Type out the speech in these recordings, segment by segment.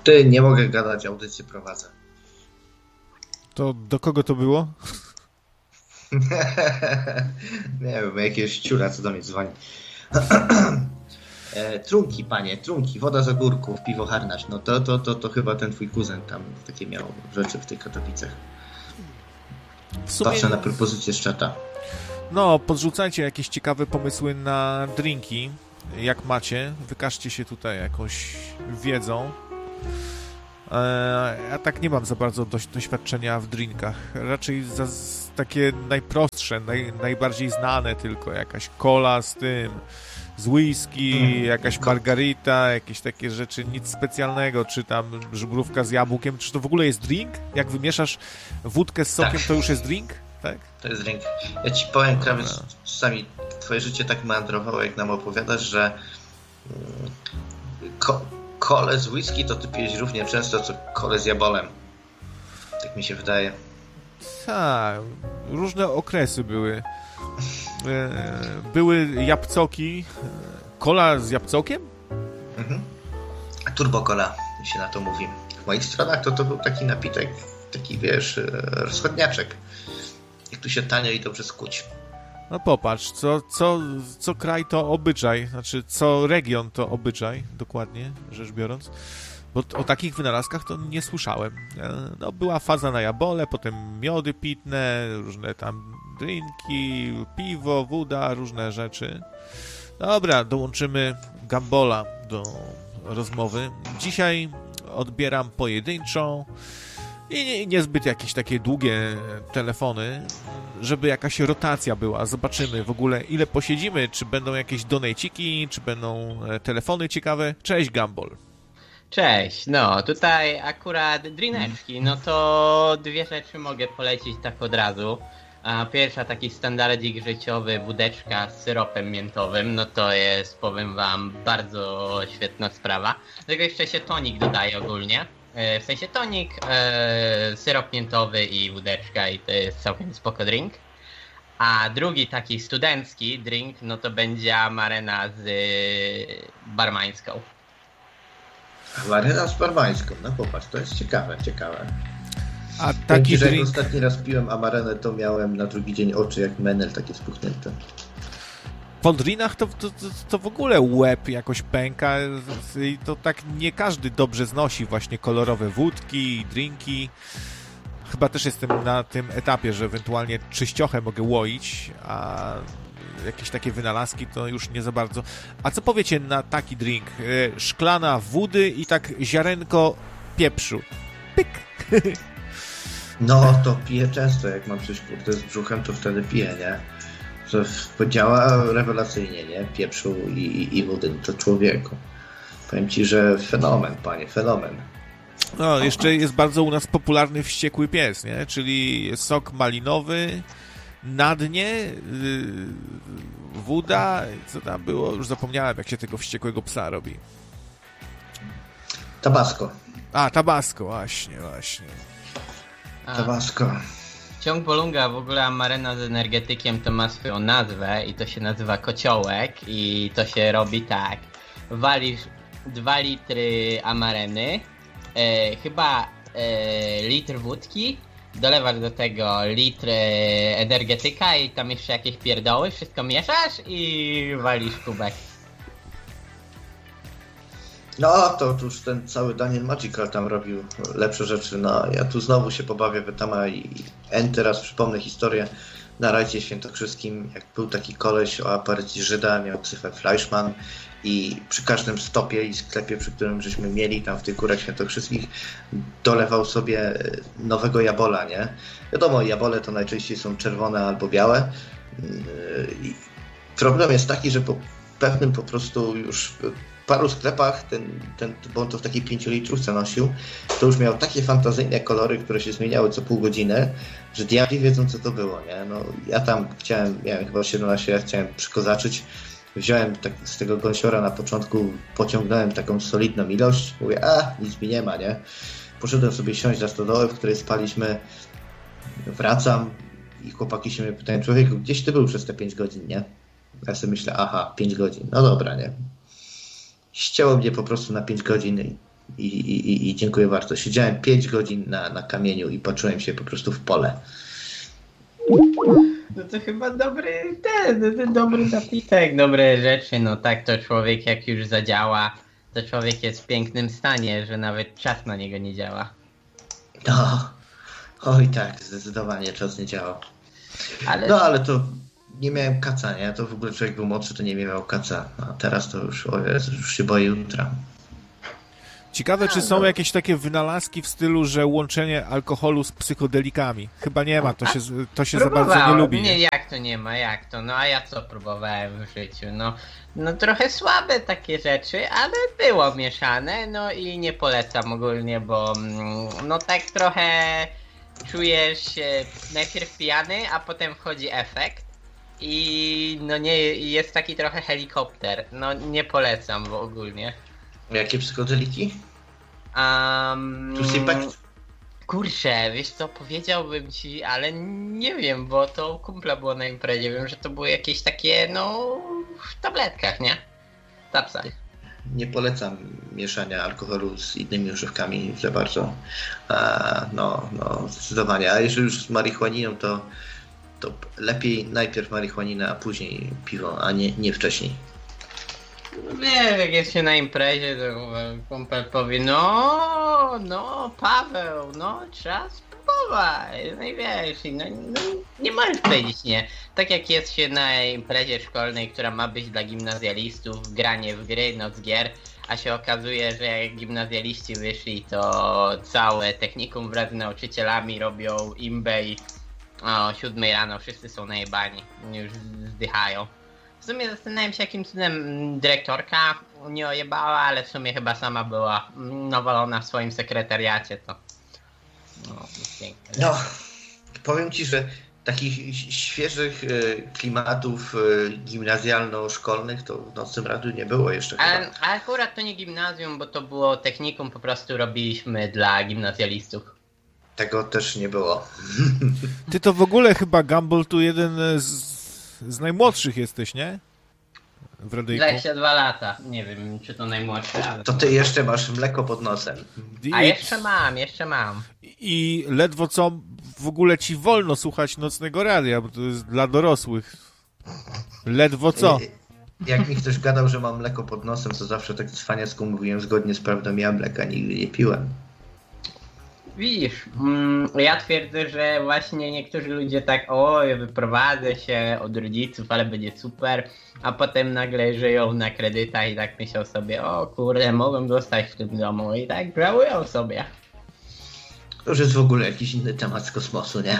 Ty, nie mogę gadać, audycję prowadzę. To do kogo to było? Nie wiem, jakiegoś ciura, co do mnie dzwoni. Trunki, panie, trunki, woda z ogórków, piwo harnaś. No to chyba ten twój kuzyn tam takie miał rzeczy w tych Katowicach. W sumie... Patrzę na propozycję z czata. No, podrzucajcie jakieś ciekawe pomysły na drinki. Jak macie, wykażcie się tutaj jakąś wiedzą. Ja tak nie mam za bardzo doświadczenia w drinkach. Raczej takie najprostsze, najbardziej znane tylko. Jakaś cola z tym, z whisky, jakaś margarita, jakieś takie rzeczy, nic specjalnego. Czy tam żubrówka z jabłkiem. Czy to w ogóle jest drink? Jak wymieszasz wódkę z sokiem, tak. To już jest drink? Tak? To jest drink. Ja ci powiem, Krawiec, czasami twoje życie tak meandrowało, jak nam opowiadasz, że kolę z whisky to ty pijesz równie często, co kolę z jabolem. Tak mi się wydaje. Tak, różne okresy były. Były jabłcoki. Kola z jabłcokiem? Mhm. Turbo cola się na to mówi. W moich stronach to był taki napitek, taki wiesz, rozchodniaczek. Jak tu się tanio i dobrze skuć. No popatrz, co kraj to obyczaj, znaczy co region to obyczaj, dokładnie rzecz biorąc, bo o takich wynalazkach to nie słyszałem. No była faza na jabole, potem miody pitne, różne tam drinki, piwo, woda, różne rzeczy. Dobra, dołączymy Gambola do rozmowy. Dzisiaj odbieram pojedynczą i niezbyt jakieś takie długie telefony, żeby jakaś rotacja była. Zobaczymy w ogóle, ile posiedzimy, czy będą jakieś donejciki, czy będą telefony ciekawe. Cześć, Gambol. Cześć, no tutaj akurat drineczki, no to dwie rzeczy mogę polecić tak od razu. Pierwsza, taki standardzik życiowy, wódeczka z syropem miętowym, no to jest, powiem wam, bardzo świetna sprawa. Do tego jeszcze się tonik dodaje ogólnie. W sensie tonik, syrop miętowy i wódeczka i to jest całkiem spoko drink. A drugi taki studencki drink, no to będzie amarena z barmańską. Amarena z barmańską, no popatrz, to jest ciekawe. A taki drink... Jak ostatni raz piłem amarenę, to miałem na drugi dzień oczy jak menel, takie spuchnięte. Po drinach to w ogóle łeb jakoś pęka i to tak nie każdy dobrze znosi właśnie kolorowe wódki i drinki. Chyba też jestem na tym etapie, że ewentualnie czyściochę mogę łoić, a jakieś takie wynalazki to już nie za bardzo. A co powiecie na taki drink? Szklana wody i tak ziarenko pieprzu. Pyk! No, to piję często, jak mam coś kurde z brzuchem, to wtedy piję, nie? To działa rewelacyjnie, nie? Pieprzu i wody, to człowieku. Powiem ci, że fenomen, panie, fenomen. No, jeszcze jest bardzo u nas popularny wściekły pies, nie? Czyli sok malinowy, na dnie, woda, co tam było? Już zapomniałem, jak się tego wściekłego psa robi. Tabasco. A, Tabasco, właśnie. Tabasco. Ciąg Bolunga, w ogóle amarena z energetykiem to ma swoją nazwę i to się nazywa kociołek i to się robi tak. Walisz 2 litry amareny, chyba litr wódki, dolewasz do tego litr energetyka i tam jeszcze jakieś pierdoły, wszystko mieszasz i walisz kubek. No, to już ten cały Daniel Magical tam robił lepsze rzeczy. No, ja tu znowu się pobawię w Etama i teraz przypomnę historię na rajdzie świętokrzyskim, jak był taki koleś o aparycji Żyda, miał ksywę Fleischmann i przy każdym stopie i sklepie, przy którym żeśmy mieli tam w tych górach świętokrzyskich, dolewał sobie nowego jabola, nie? Wiadomo, jabole to najczęściej są czerwone albo białe. I problem jest taki, że po pewnym po prostu już paru sklepach, bo on to w takiej 5-litrówce nosił, to już miał takie fantazyjne kolory, które się zmieniały co pół godziny, że diabli wiedzą, co to było, nie? No, ja tam miałem chyba 17 lat, chciałem przykozaczyć, wziąłem tak z tego gąsiora na początku, pociągnąłem taką solidną ilość, mówię, nic mi nie ma, nie? Poszedłem sobie siąść za stodołę, w której spaliśmy, wracam i chłopaki się mnie pytają, człowieku, gdzieś ty był przez te 5 godzin, nie? Ja sobie myślę, 5 godzin, no dobra, nie? Ścięło mnie po prostu na 5 godzin i i dziękuję bardzo. Siedziałem 5 godzin na kamieniu i poczułem się po prostu w pole. No to chyba dobry zapitek, dobre rzeczy. No tak to człowiek jak już zadziała, to człowiek jest w pięknym stanie, że nawet czas na niego nie działa. No, oj tak, zdecydowanie czas nie działał. Ale to nie miałem kaca, nie? To w ogóle człowiek był młodszy, to nie miał kaca. A teraz to już, o Jezu, już się boję jutra. Ciekawe, czy są jakieś takie wynalazki w stylu, że łączenie alkoholu z psychodelikami. Chyba nie ma, to się za bardzo nie lubi. Nie, jak to nie ma, jak to? No a ja co próbowałem w życiu? No trochę słabe takie rzeczy, ale było mieszane, no i nie polecam ogólnie, bo no tak trochę czujesz się najpierw pijany, a potem wchodzi efekt i no nie, jest taki trochę helikopter. No nie polecam, bo ogólnie. Jakie psychodeliki? Impact? Kurczę, wiesz co, powiedziałbym ci, ale nie wiem, bo to kumpla było na imprezie, wiem, że to były jakieś takie, no, w tabletkach, nie? W tapsach. Nie polecam mieszania alkoholu z innymi używkami za bardzo. No, zdecydowanie. A jeżeli już z marihuaniną, to lepiej najpierw marihuanina, a później piwo, a nie wcześniej. Nie, jak jest się na imprezie, to kumpel powie, no, Paweł, no, trzeba spróbować, no i wiesz, no, nie możesz powiedzieć nie. Tak jak jest się na imprezie szkolnej, która ma być dla gimnazjalistów, granie w gry, noc gier, a się okazuje, że jak gimnazjaliści wyszli, to całe technikum wraz z nauczycielami robią imbę i o 7 rano wszyscy są najebani, już zdychają. W sumie zastanawiam się, jakim cudem dyrektorka nie ojebała, ale w sumie chyba sama była nawalona w swoim sekretariacie, to piękne. No, powiem ci, że takich świeżych klimatów gimnazjalno-szkolnych to w Nocnym Radiu nie było jeszcze chyba. A akurat to nie gimnazjum, bo to było technikum, po prostu robiliśmy dla gimnazjalistów. Tego też nie było. Ty to w ogóle chyba, Gumball, tu jeden z najmłodszych jesteś, nie? W radyjku. 22 lata. Nie wiem, czy to najmłodszy, ale... To ty jeszcze masz mleko pod nosem. A jeszcze mam. I ledwo co w ogóle ci wolno słuchać Nocnego Radia, bo to jest dla dorosłych. Ledwo co. Jak mi ktoś gadał, że mam mleko pod nosem, to zawsze tak cwaniacku mówiłem, zgodnie z prawdą, ja mleka nigdy nie piłem. Widzisz, ja twierdzę, że właśnie niektórzy ludzie tak, oj, wyprowadzę się od rodziców, ale będzie super, a potem nagle żyją na kredytach i tak myślą sobie, o kurde, mogłem zostać w tym domu i tak żałują sobie. To już jest w ogóle jakiś inny temat z kosmosu, nie?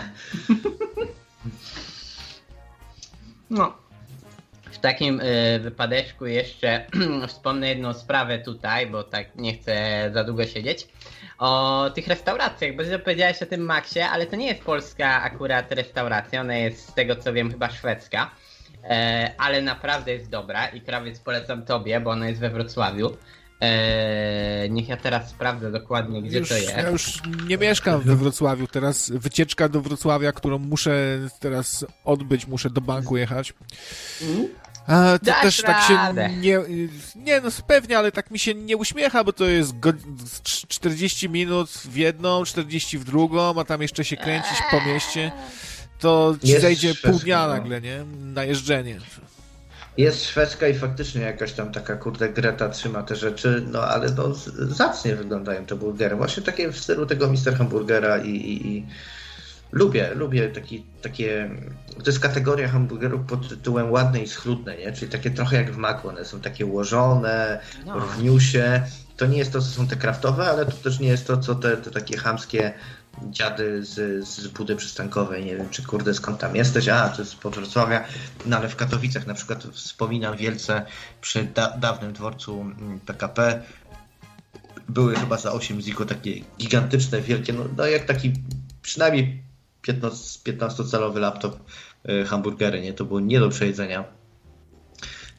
No. W takim wypadeczku jeszcze wspomnę jedną sprawę tutaj, bo tak nie chcę za długo siedzieć. O tych restauracjach, bo powiedziałeś o tym Maxie, ale to nie jest polska akurat restauracja, ona jest z tego co wiem chyba szwedzka, ale naprawdę jest dobra i krawiec polecam tobie, bo ona jest we Wrocławiu. Niech ja teraz sprawdzę dokładnie, gdzie to jest. Ja już nie mieszkam we Wrocławiu, teraz wycieczka do Wrocławia, którą muszę teraz odbyć, muszę do banku jechać. A to też tak się nie, no pewnie, ale tak mi się nie uśmiecha, bo to jest 40 minut w jedną, 40 w drugą, a tam jeszcze się kręcić po mieście, to ci zajdzie pół dnia nagle, nie? Na jeżdżenie. Jest szwedzka i faktycznie jakaś tam taka kurde Greta trzyma te rzeczy, no ale no zacnie wyglądają te burgery. Właśnie takie w stylu tego Mr. Hamburgera i lubię takie, to jest kategoria hamburgerów pod tytułem ładne i schludne, nie? Czyli takie trochę jak w Macu, one są takie ułożone, równiusie. To nie jest to, co są te kraftowe, ale to też nie jest to, co te takie chamskie dziady z budy przystankowej. Nie wiem, czy kurde skąd tam jesteś. To jest pod Wrocławia. No ale w Katowicach na przykład wspominam wielce przy dawnym dworcu PKP były chyba za 8 ziko takie gigantyczne, wielkie, no jak taki przynajmniej 15-calowy laptop hamburgery, nie? To było nie do przejedzenia.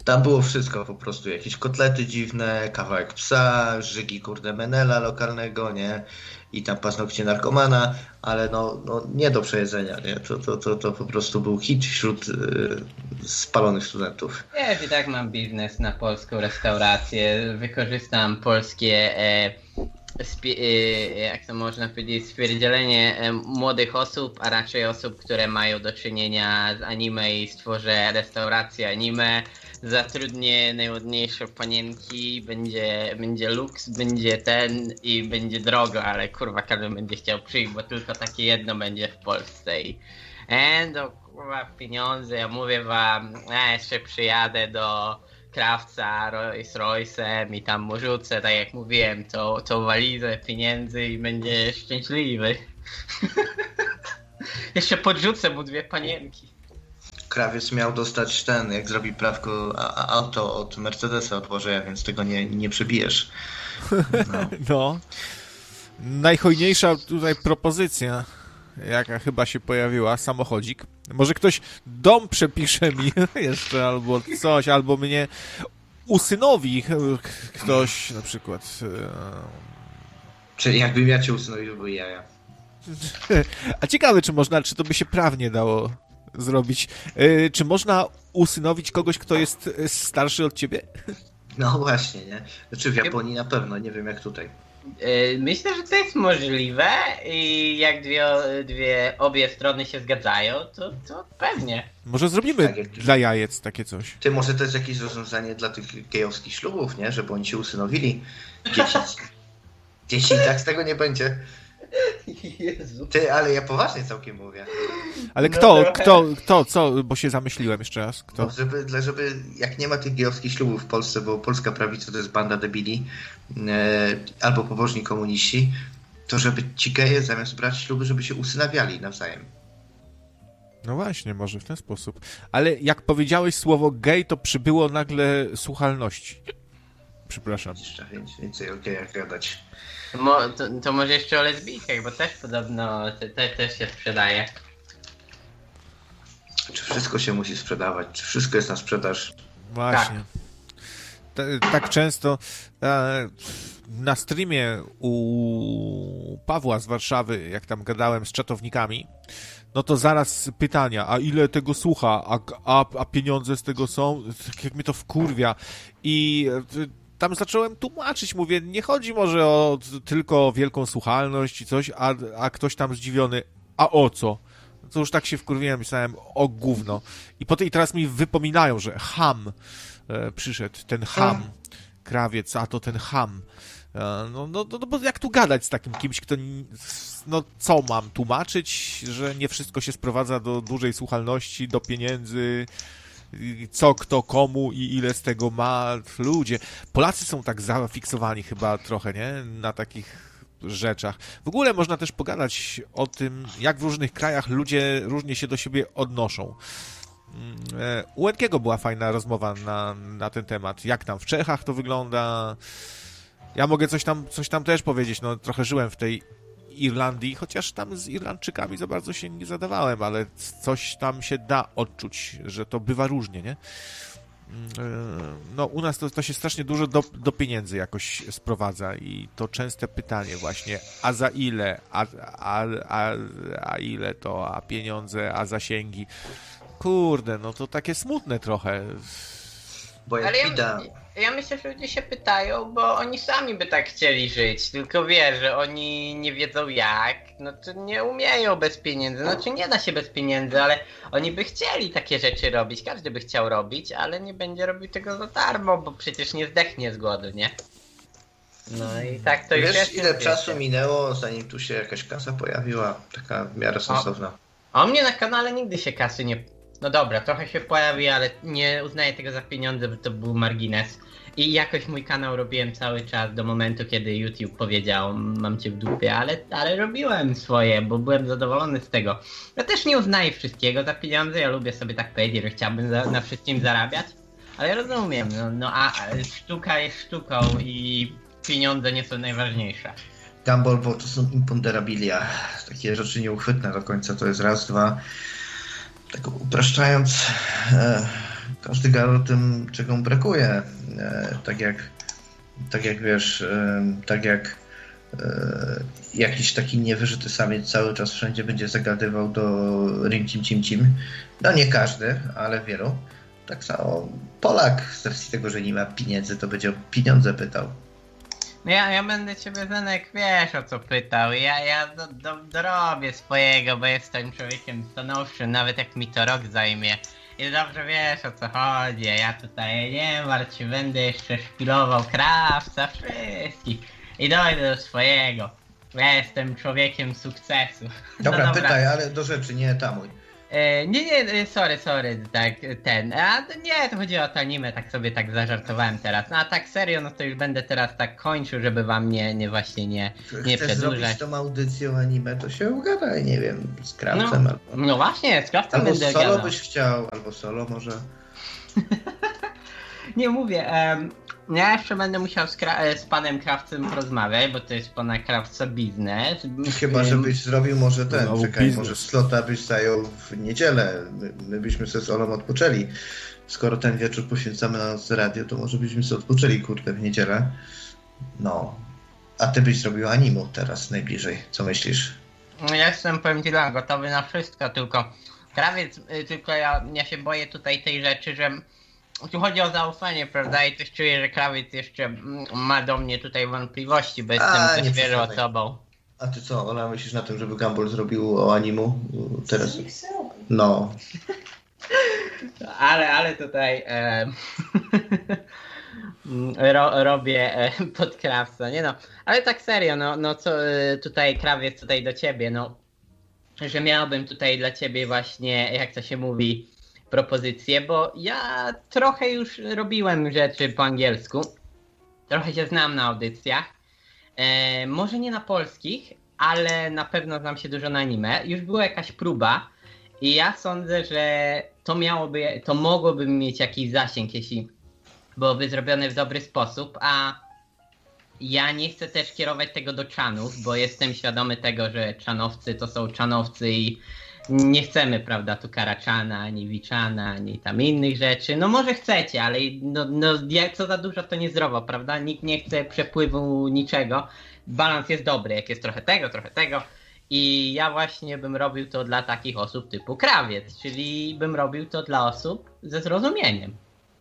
Tam było wszystko po prostu, jakieś kotlety dziwne, kawałek psa, żygi kurde menela lokalnego, nie? I tam paznokcie narkomana, ale no nie do przejedzenia, nie? To po prostu był hit wśród spalonych studentów. Ja i tak mam biznes na polską restaurację, wykorzystam polskie, jak to można powiedzieć, stwierdzenie młodych osób, a raczej osób, które mają do czynienia z anime i stworzę restaurację anime, zatrudnię najładniejsze panienki, będzie luks, będzie ten i będzie drogo, ale kurwa każdy będzie chciał przyjść, bo tylko takie jedno będzie w Polsce i do kurwa pieniądze, ja mówię wam, ja jeszcze przyjadę do Krawca Royce'em i tam mu rzucę, tak jak mówiłem, tą walizę pieniędzy i będzie szczęśliwy. Jeszcze podrzucę mu 2 panienki. Krawiec miał dostać ten, jak zrobi prawko, auto od Mercedesa od Bożeja, więc tego nie przebijesz. No. Najhojniejsza tutaj propozycja, jaka chyba się pojawiła, samochodzik. Może ktoś dom przepisze mi jeszcze, albo coś, albo mnie usynowi ktoś na przykład. Czyli jakbym ja cię usynowił, były jaja. A ciekawe, czy to by się prawnie dało zrobić. Czy można usynowić kogoś, kto jest starszy od ciebie? No właśnie, nie? Znaczy w Japonii na pewno, nie wiem jak tutaj. Myślę, że to jest możliwe i jak obie strony się zgadzają, to pewnie. Może zrobimy tak, dla jajec takie coś. Ty, może to jest jakieś rozwiązanie dla tych gejowskich ślubów, nie? Żeby oni się usynowili. Dzieci i tak z tego nie będzie. Jezu. Ty, ale ja poważnie całkiem mówię. Ale co? Bo się zamyśliłem jeszcze raz. Kto? No, żeby jak nie ma tych gejowskich ślubów w Polsce, bo polska prawica to jest banda debili, albo pobożni komuniści, to żeby ci geje zamiast brać śluby, żeby się usynawiali nawzajem. No właśnie, może w ten sposób. Ale jak powiedziałeś słowo gej, to przybyło nagle słuchalności. Przepraszam. Jeszcze więcej o gejach gadać. To może jeszcze o lesbijkach, bo też podobno też się sprzedaje. Czy wszystko się musi sprzedawać? Czy wszystko jest na sprzedaż? Właśnie. Tak często na streamie u Pawła z Warszawy, jak tam gadałem z czatownikami, no to zaraz pytania, a ile tego słucha, a pieniądze z tego są? Tak jak mnie to wkurwia. I tam zacząłem tłumaczyć, mówię, nie chodzi może o tylko wielką słuchalność i coś, a ktoś tam zdziwiony, a o co? To już tak się wkurwiłem, myślałem, o gówno. I teraz mi wypominają, że Ham przyszedł, ten Ham, krawiec, a to ten Ham. No bo jak tu gadać z takim kimś, kto, no co mam tłumaczyć, że nie wszystko się sprowadza do dużej słuchalności, do pieniędzy, co kto komu i ile z tego ma. Ludzie, Polacy są tak zafiksowani chyba trochę, nie? Na takich rzeczach. W ogóle można też pogadać o tym, jak w różnych krajach ludzie różnie się do siebie odnoszą. U Łęckiego była fajna rozmowa na ten temat. Jak tam w Czechach to wygląda. Ja mogę coś tam też powiedzieć. No, trochę żyłem w tej Irlandii, chociaż tam z Irlandczykami za bardzo się nie zadawałem, ale coś tam się da odczuć, że to bywa różnie, nie? No u nas to się strasznie dużo do pieniędzy jakoś sprowadza i to częste pytanie właśnie, a za ile, a ile to, a pieniądze, a zasięgi. Kurde, no to takie smutne trochę. Bo jak ja myślę, że ludzie się pytają, bo oni sami by tak chcieli żyć, tylko wie, że oni nie wiedzą jak, no to nie umieją bez pieniędzy, znaczy nie da się bez pieniędzy, ale oni by chcieli takie rzeczy robić, każdy by chciał robić, ale nie będzie robił tego za darmo, bo przecież nie zdechnie z głodu, nie? No i tak to już jest. Wiesz, ile czasu minęło, zanim tu się jakaś kasa pojawiła, taka w miarę sensowna? A u mnie na kanale nigdy się kasy nie... No dobra, trochę się pojawi, ale nie uznaję tego za pieniądze, bo to był margines. I jakoś mój kanał robiłem cały czas do momentu, kiedy YouTube powiedział, mam cię w dupie, ale robiłem swoje, bo byłem zadowolony z tego. Ja też nie uznaję wszystkiego za pieniądze, ja lubię sobie tak powiedzieć, że chciałbym na wszystkim zarabiać, ale rozumiem, a sztuka jest sztuką i pieniądze nie są najważniejsze. Gumball, bo to są imponderabilia, takie rzeczy nieuchwytne do końca, to jest raz, dwa. Tak upraszczając, każdy gada o tym, czego mu brakuje. Tak jak wiesz, jakiś taki niewyżyty samiec cały czas wszędzie będzie zagadywał do rim cim cim cim. No nie każdy, ale wielu. Tak samo Polak z racji tego, że nie ma pieniędzy, to będzie o pieniądze pytał. Ja będę ciebie, Zenek, wiesz o co pytał. Ja dorobię swojego, bo jestem człowiekiem stanowczym, nawet jak mi to rok zajmie. I dobrze wiesz o co chodzi. Ja tutaj nie martw się, będę jeszcze szpilował Krawca, wszystkich. I dojdę do swojego. Ja jestem człowiekiem sukcesu. Dobra, pytaj, ale do rzeczy, nie tamuj. Nie, sorry, tak, nie, to chodzi o to anime, tak sobie tak zażartowałem teraz. No a tak serio, no to już będę teraz tak kończył, żeby wam nie Chcesz przedłużać. zrobić tą audycją anime, to się ugadaj, nie wiem, z Krawcem albo... No właśnie, z Krawcem albo będę solo gadał. byś chciał, albo solo może. Nie mówię, ja jeszcze będę musiał z panem Krawcem porozmawiać, bo to jest pana Krawca biznes. Chyba, żebyś zrobił może ten, No, czekaj, biznes. może slota byś zajął w niedzielę. My byśmy sobie z Olą odpoczęli. Skoro ten wieczór poświęcamy na noc radio, to może byśmy sobie odpoczęli, kurde, w niedzielę. No. A ty byś zrobił animu teraz najbliżej. Co myślisz? Ja jestem, powiem ci, gotowy na wszystko, tylko Krawiec, tylko ja się boję tutaj tej rzeczy, że tu chodzi o zaufanie, prawda? I też czuję, że Krawiec jeszcze ma do mnie tutaj wątpliwości, bo jestem nie za świeżo przesadzaj. osobą. A ty co, Ola, myślisz na tym, żeby Gumball zrobił o animu? Teraz. No. Ale tutaj robię pod Krawca, nie no. Ale tak serio, no co tutaj Krawiec tutaj do ciebie, no. Że miałbym tutaj dla ciebie właśnie, jak to się mówi, propozycję, bo ja trochę już robiłem rzeczy po angielsku. Trochę się znam na audycjach. Może nie na polskich, ale na pewno znam się dużo na anime. Już była jakaś próba i ja sądzę, że to mogłoby mieć jakiś zasięg, jeśli byłoby zrobione w dobry sposób, a ja nie chcę też kierować tego do czanów, bo jestem świadomy tego, że czanowcy to są czanowcy i nie chcemy, prawda, tu Karaczana, ani Wiczana, ani tam innych rzeczy. No może chcecie, ale jak co za dużo, to niezdrowo, prawda? Nikt nie chce przepływu niczego. Balans jest dobry, jak jest trochę tego. I ja właśnie bym robił to dla takich osób typu Krawiec, czyli bym robił to dla osób ze zrozumieniem.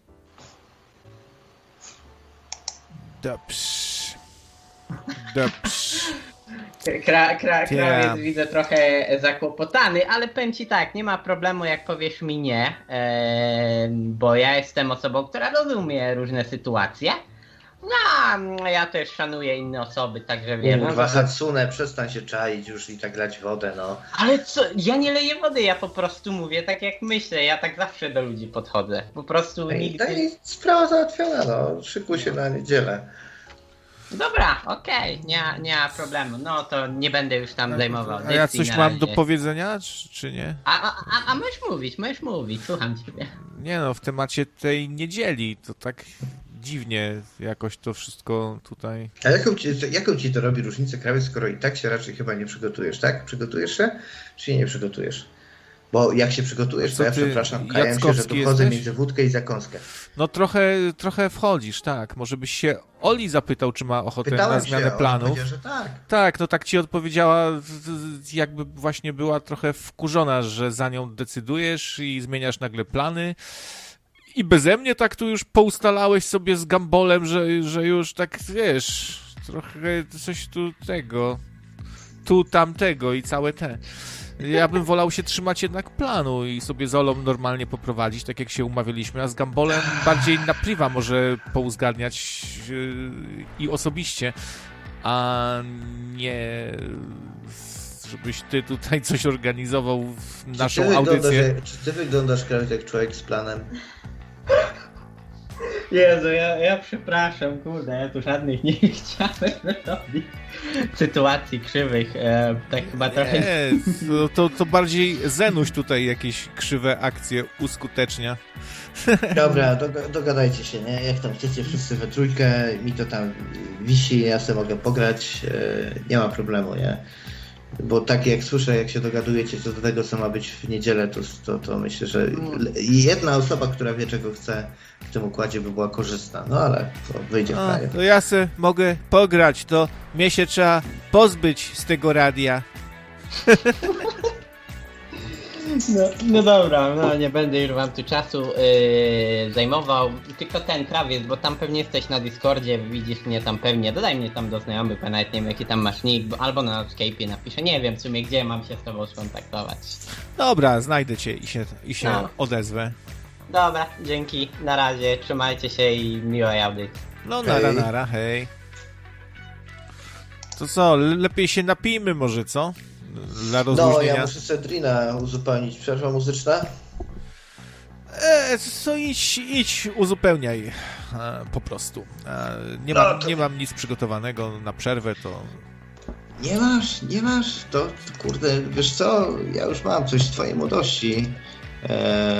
Dobrze. Krawiec widzę trochę zakłopotany, ale powiem ci tak, nie ma problemu jak powiesz mi nie, bo ja jestem osobą, która rozumie różne sytuacje. No, ja też szanuję inne osoby, także wiem. Kurwa, Hatsune, przestań się czaić już i tak lać wodę, no. Ale co, ja nie leję wody, ja po prostu mówię tak jak myślę, ja tak zawsze do ludzi podchodzę. Po prostu nigdy... Sprawa załatwiona, no. Szykuj się na niedzielę. Dobra, okej, nie ma problemu, no to nie będę już tam zajmował. A ja coś mam do powiedzenia, czy nie? A możesz mówić, słucham ciebie. Nie no, w temacie tej niedzieli, to tak dziwnie jakoś to wszystko tutaj... A jaką ci to robi różnicę, Krawiec, skoro i tak się raczej chyba nie przygotujesz, tak? Przygotujesz się, czy się nie przygotujesz? Bo jak się przygotujesz, to ja przepraszam, kaję się, że tu chodzę między wódkę i zakąskę. No trochę wchodzisz, tak. Może byś się Oli zapytał, czy ma ochotę na zmianę planów. Ona że tak. Tak, no tak ci odpowiedziała, jakby właśnie była trochę wkurzona, że za nią decydujesz i zmieniasz nagle plany. I beze mnie tak tu już poustalałeś sobie z Gumballem, że już tak, wiesz, trochę coś tu tamtego i całe te. Ja bym wolał się trzymać jednak planu i sobie z Olą normalnie poprowadzić, tak jak się umawialiśmy, a z Gumballem bardziej na priwa może pouzgadniać i osobiście, a nie żebyś ty tutaj coś organizował w naszą audycję. Czy ty wyglądasz, Krawiec, jak człowiek z planem? Jezu, ja przepraszam, kurde, ja tu żadnych nie chciałem robić sytuacji krzywych, tak chyba trochę... Nie, to bardziej Zenuś tutaj jakieś krzywe akcje uskutecznia. Dobra, dogadajcie się, nie? Jak tam chcecie wszyscy we trójkę, mi to tam wisi, ja sobie mogę pograć, nie ma problemu, nie? Bo tak jak słyszę, jak się dogadujecie co do tego, co ma być w niedzielę, to myślę, że jedna osoba, która wie, czego chce w tym układzie, by była korzystna. No ale to wyjdzie w kraju. To ja se mogę pograć, to mnie się trzeba pozbyć z tego radia. No dobra, no nie będę już wam tu czasu zajmował. Tylko ten Travis, bo tam pewnie jesteś na Discordzie, widzisz mnie tam pewnie. Dodaj mnie tam do znajomych, bo nawet nie wiem jaki tam masz nick, albo na Skype'ie napiszę. Nie wiem w sumie gdzie mam się z tobą skontaktować. Dobra, znajdę cię i się No. odezwę. Dobra, dzięki, na razie, trzymajcie się i miłej audycji. No Hej. nara, hej. To co, lepiej się napijmy może, co? Dla No, rozluźnienia. ja muszę Cedrina uzupełnić. Przerwa muzyczna? Co idź uzupełniaj po prostu. Nie mam nic przygotowanego na przerwę, to... Nie masz? To kurde, wiesz co? Ja już mam coś z twojej młodości.